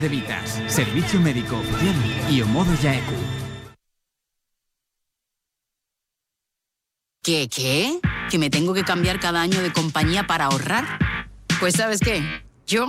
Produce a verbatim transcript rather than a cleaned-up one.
de Vitas, servicio médico oficial y Omodo Yaeku. ¿Qué, qué? ¿Que me tengo que cambiar cada año de compañía para ahorrar? Pues ¿sabes qué?